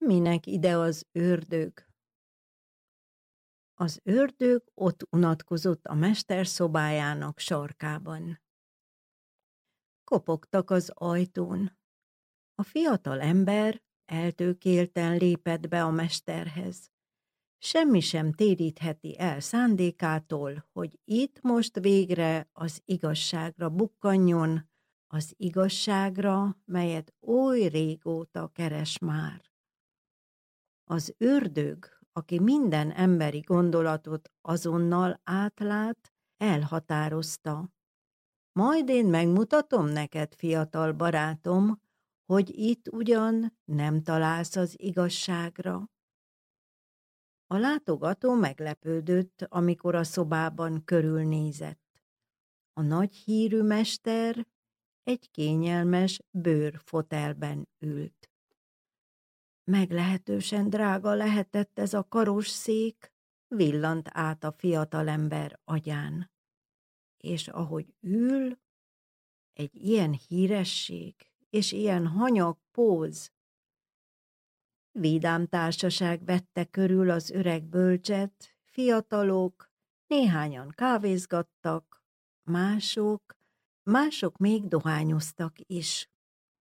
Minek ide az ördög? Az ördög ott unatkozott a mester szobájának sarkában. Kopogtak az ajtón. A fiatal ember eltökélten lépett be a mesterhez. Semmi sem térítheti el szándékától, hogy itt most végre az igazságra bukkanjon, az igazságra, melyet oly régóta keres már. Az ördög, aki minden emberi gondolatot azonnal átlát, elhatározta. Majd én megmutatom neked, fiatal barátom, hogy itt ugyan nem találsz az igazságra. A látogató meglepődött, amikor a szobában körülnézett. A nagy hírű mester egy kényelmes bőrfotelben ült. Meglehetősen drága lehetett ez a karosszék, villant át a fiatalember agyán. És ahogy ül, egy ilyen híresség és ilyen hanyag póz. Vidám társaság vette körül az öreg bölcset, fiatalok, néhányan kávézgattak, mások még dohányoztak is.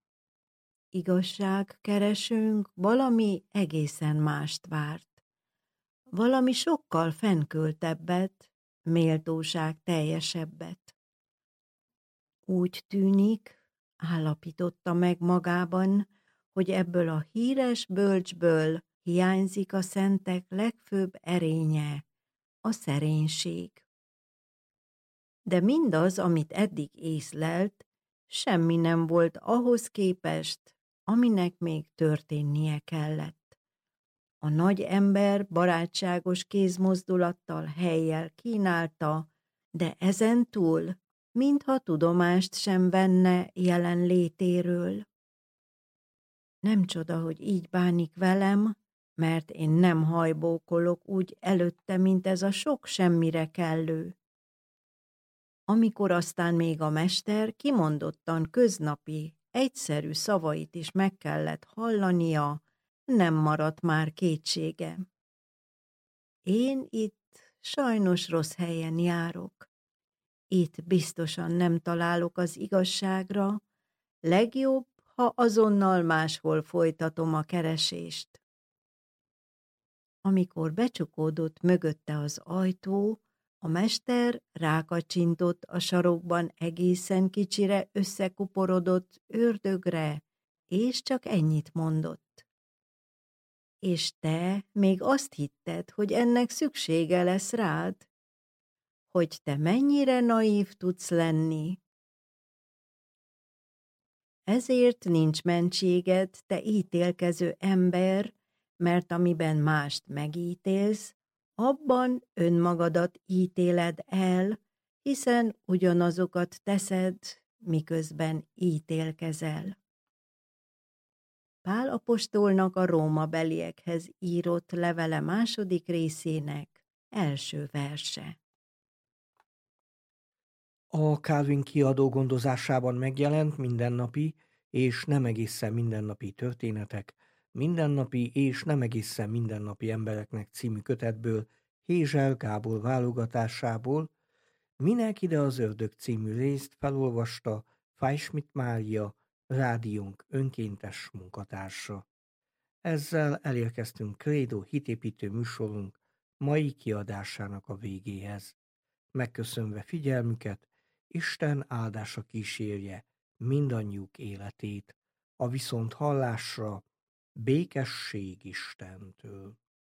Igazságkeresőnk valami egészen mást várt. Valami sokkal fennköltebbet, méltóság teljesebbet. Úgy tűnik, állapította meg magában, hogy ebből a híres bölcsből hiányzik a szentek legfőbb erénye, a szerénység. De mindaz, amit eddig észlelt, semmi nem volt ahhoz képest, aminek még történnie kellett. A nagy ember barátságos kézmozdulattal helyjel kínálta, de ezen túl, mintha tudomást sem venne jelenlétéről. Nem csoda, hogy így bánik velem, mert én nem hajbókolok úgy előtte, mint ez a sok semmire kellő. Amikor aztán még a mester kimondottan köznapi, egyszerű szavait is meg kellett hallania, nem maradt már kétsége. Én itt sajnos rossz helyen járok. Itt biztosan nem találok az igazságra, legjobb, ha azonnal máshol folytatom a keresést. Amikor becsukódott mögötte az ajtó, a mester rákacsintott a sarokban egészen kicsire összekuporodott ördögre, és csak ennyit mondott. És te még azt hitted, hogy ennek szüksége lesz rád? Hogy te mennyire naív tudsz lenni? Ezért nincs mentséged, te ítélkező ember, mert amiben mást megítélsz, abban önmagadat ítéled el, hiszen ugyanazokat teszed, miközben ítélkezel. Pál apostolnak a rómabeliekhez írott levele második részének első verse. A Calvin kiadó gondozásában megjelent Mindennapi és nem egészen mindennapi történetek, Mindennapi és nem egészen mindennapi embereknek című kötetből, Hézsel Gábor válogatásából, Minek ide az ördög című részt felolvasta Fájsmit Mária, rádiónk önkéntes munkatársa. Ezzel elérkeztünk Krédó hitépítő műsorunk mai kiadásának a végéhez. Megköszönve figyelmüket, Isten áldása kísérje mindannyiuk életét, a viszont hallásra békesség Istentől.